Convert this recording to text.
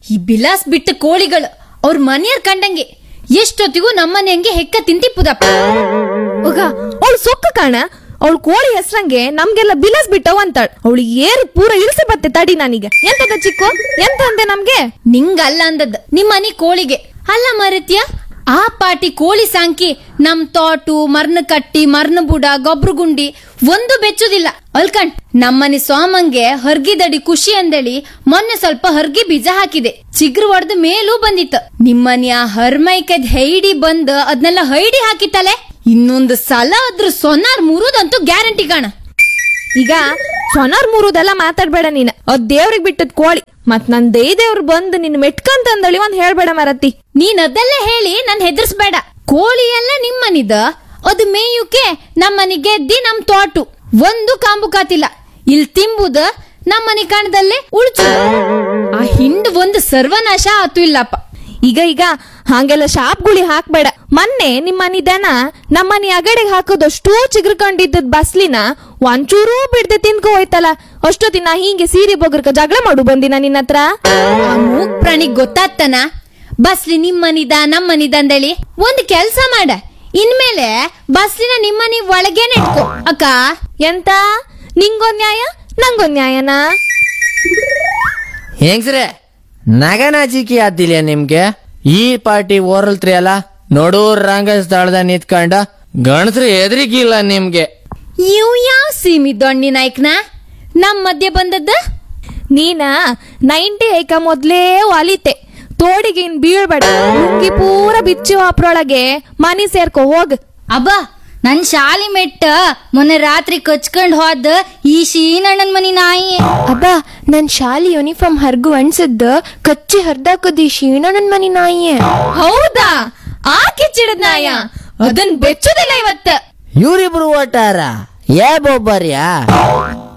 ಈ ಬಿಲಾಸ್ ಬಿಟ್ಟ ಕೋಳಿಗಳು ಅವ್ರ ಮನೆಯರ್ ಕಂಡಂಗೆ ಎಷ್ಟೊತ್ತಿಗೂ ನಮ್ಮನೆ ಹಂಗೆ ಹೆಕ್ಕ ತಿಂತಿಪ್ಪುದಪ್ಪ. ಹೋಗ ಅವಳು ಸೊಕ್ಕ ಕಾಣ, ಅವಳು ಕೋಳಿ ಹೆಸ್ರಂಗೆ ನಮ್ಗೆಲ್ಲ ಬಿಲಾಸ್ ಬಿಟ್ಟವ್ ಅಂತಾಳ. ಅವಳು ಏರು ಪೂರ ಇಳಿಸಿ ಬತ್ತೆ ತಡಿ. ನನಗೆ ಎಂತದ ಚಿಕ್ಕು ಎಂತ ಅಂದೆ ನಮ್ಗೆ? ನಿಂಗಲ್ಲ ಅಂದದ್ ನಿಮ್ಮನೆ ಕೋಳಿಗೆ ಅಲ್ಲ ಮರತ್ಯ. ಆ ಪಾಟಿ ಕೋಳಿ ಸಾಂಕಿ ನಮ್ ತೋಟು ಮರ್ನ ಕಟ್ಟಿ ಮರ್ನ ಬುಡ ಗೊಬ್ರು ಗುಂಡಿ ಒಂದು ಬೆಚ್ಚುದಿಲ್ಲ ಅಲ್ಕಂಡ್. ನಮ್ಮನೆ ಸೋಮಂಗೆ ಹರ್ಗಿದಡಿ ಖುಷಿ ಅಂದೇಳಿ ಮೊನ್ನೆ ಸ್ವಲ್ಪ ಹರ್ಗಿ ಬೀಜ ಹಾಕಿದೆ. ಚಿಗ್ರು ಹೊಡೆದ ಮೇಲೂ ಬಂದಿತ್ತು. ನಿಮ್ಮನೆ ಆ ಹರ್ಮೈಕದ್ ಹೈಡಿ ಬಂದ್ ಅದ್ನೆಲ್ಲ ಹೈಡಿ ಹಾಕಿತ್ತಲೆ. ಇನ್ನೊಂದು ಸಲ ಅದ್ರ ಸೊನಾರ್ ಮುರುದಂತೂ ಗ್ಯಾರಂಟಿ ಕಾಣ. ಈಗ ಸೊನಾರ್ ಮುರುದೆಲ್ಲ ಮಾತಾಡ್ಬೇಡ ನೀನ್. ಅದ್ ದೇವ್ರಿಗೆ ಬಿಟ್ಟದ್ ಕೋಳಿ. ಮತ್ ನನ್ ದೇವ್ರು ಬಂದ್ ನಿನ್ ಮೆಟ್ಕಂತಂದಳಿ ಒಂದ್ ಹೇಳ್ಬೇಡ ಮರತಿ. ನೀನ್ ಅದೆಲ್ಲ ಹೇಳಿ ನನ್ ಹೆದರ್ಸ್ಬೇಡ. ಕೋಳಿ ಎಲ್ಲ ನಿಮ್ಮನಿದ, ಅದು ಮೇಯುಕೆ ನಮ್ಮನಿ ಗೆದ್ದಿ ನಮ್ ತೋಟು ಒಂದು ಕಾಂಬು ಕಾತಿಲ್ಲ. ಇಲ್ ತಿಂಬುದ ನಮ್ಮನಿ ಕಣದಲ್ಲೇ ಉಳ್ಚು. ಆ ಹಿಂಡ್ ಒಂದು ಸರ್ವನಾಶ ಆತು ಇಲ್ಲಪ್ಪ. ಈಗ ಹಂಗೆಲ್ಲ ಶಾಪ್ಗುಳಿ ಹಾಕ್ಬೇಡ. ಮೊನ್ನೆ ನಿಮ್ಮನಿ ದನ ನಮ್ಮನಿ ಅಗಡೆಗೆ ಹಾಕೋದಷ್ಟು ಚಿಗ್ರಕೊಂಡಿದ್ದದ್ ಬಸ್ಲಿನ ಒಂಚೂರೂ ಬಿಡ್ದೆ ತಿನ್ಕೊ ಹೋಯ್ತಲ್ಲ. ಅಷ್ಟೊತ್ತಿನ ಹಿಂಗೆ ಸೀರೆ ಬೊಗರ್ಕ ಜಗಳ ಮಾಡು ಬಂದಿನ ನಿನ್ನ ಹತ್ರ. ಆ ಮೂಕ್ ಪ್ರಾಣಿಗ್ ಗೊತ್ತಾಗ್ತಾನ ಬಸ್ಲಿ ನಿಮ್ಮನಿದ ನಮ್ಮನಿದ ಅಂದೇಳಿ. ಒಂದ್ ಕೆಲ್ಸ ಮಾಡ, ಇನ್ಮೇಲೆ ಬಸ್ಲಿನ ನಿಮ್ಮನಿ ಒಳಗೇನೆ ಇಟ್ಕೋ ಅಕ್ಕ. ಎಂತ ನಿಂಗೊಂದ್ ನ್ಯಾಯ ನಂಗೊಂದ್ ನ್ಯಾಯನಾ? ಹೆಂಗ್ಸ್ರೆ ನಗನಾಚಿಕೆ ಆತಿಲ್ಲ ನಿಮ್ಗೆ? ಈ ಪಾರ್ಟಿ ಓರಲ್ತ್ರಿ ಅಲ್ಲ, ನೋಡೂರ್ ರಂಗ ಸ್ಥಳದ ನಿಂತ್ಕೊಂಡ ಗಣಸ್ರು ಎದ್ರಿಗಿಲ್ಲ ನಿಮ್ಗೆ. ಇವ್ ಯಾವ ಸೀಮಿ ದೊಣ್ಣಿ ನಾಯ್ಕನ ನಮ್ ಮಧ್ಯೆ ಬಂದದ್ದ? ನೀನ 90 ಐಕ ಮೊದ್ಲೇ ವಾಲಿತೆ. ತೋಡಿಗೆ ಇನ್ ಬೀಳ್ಬೇಡ. ಲುಂಗಿ ಪೂರ ಬಿಚ್ಚಿ ಅಪ್ರೊಳಗೆ ಮನಿ ಸೇರ್ಕೊ ಹೋಗ್. ಅಬ್ಬ ನನ್ ಶಾಲಿ ಮೆಟ್ಟ ಮೊನ್ನೆ ರಾತ್ರಿ ಕಚ್ಕೊಂಡ್ ಹೋದ ಈ ಶೀನಣ್ಣನ್ ಮನಿ ನಾಯಿ. ಅಬ್ಬ ನನ್ ಶಾಲಿ ಯೂನಿಫಾರ್ಮ್ ಹರ್ಗು ಅನ್ಸದ್ದ ಕಚ್ಚಿ ಹರ್ದಾಕದಿ ಶೀಣಣ್ಣನ್ ಮನಿ ನಾಯಿಯೇ. ಹೌದಾ? ಆ ಕಿಚ್ಚಿಡದ್ ನಾಯ ಅದನ್ ಬೆಚ್ಚುದಿಲ್ಲ ಇವತ್ತ. ಇವ್ರಿಬ್ರು ಓಟಾರ ಏ ಬೊಬ್ಬರ್ಯಾ?